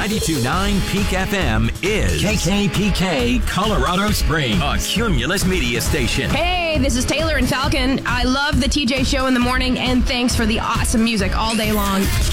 92.9 Peak FM is KKPK Colorado Springs, a Cumulus media station. Hey, this is Taylor and Falcon. I love the TJ Show in the morning, and thanks for the awesome music all day long.